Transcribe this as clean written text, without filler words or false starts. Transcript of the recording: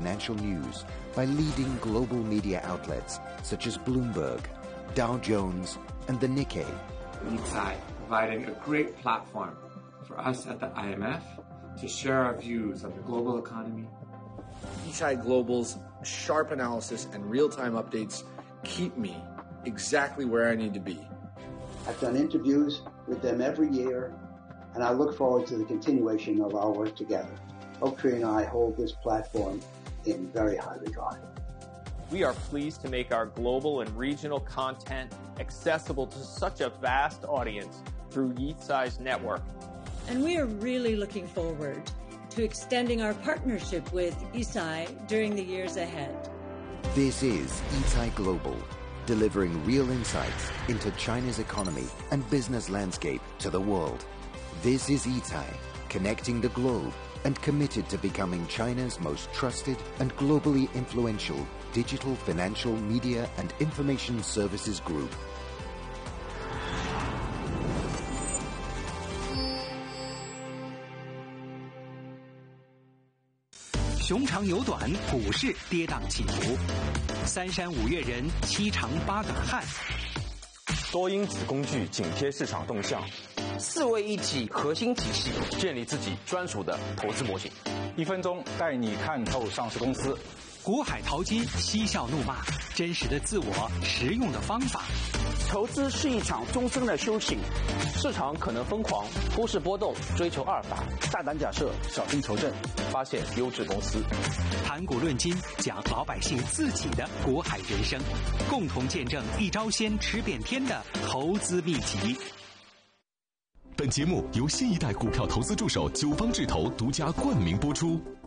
financial news by leading global media outlets such as Bloomberg, Dow Jones, and the Nikkei. Eatsai providing a great platform for us at the IMF to share our views of the global economy. Eatsai Global's sharp analysis and real-time updates keep me exactly where I need to be. I've done interviews with them every year, and I look forward to the continuation of our work together. Oaktree and I hold this platform in very high regard. We are pleased to make our global and regional content accessible to such a vast audience through Eatsai's network. And we are really looking forward to extending our partnership with Eatsai during the years ahead. This is Eatsai Global, delivering real insights into China's economy and business landscape to the world. This is Eatsai, connecting the globe and committed to becoming China's most trusted and globally influential digital financial media and information services group. 熊长牛短，股市跌宕起伏，三山五岳人，七长八短汉。 多因子工具紧贴市场动向， 四位一体核心体系， 建立自己专属的投资模型。 1分钟带你看透上市公司。 股海淘金，嬉笑怒骂，真实的自我，实用的方法。 投资是一场终身的修行， 市场可能疯狂，股市波动，追求阿尔法， 大胆假设，小心求证， 发现优质公司。 谈股论金，讲老百姓自己的股海人生，共同见证一招鲜吃遍天的投资秘籍。 本节目由新一代股票投资助手九方智投独家冠名播出。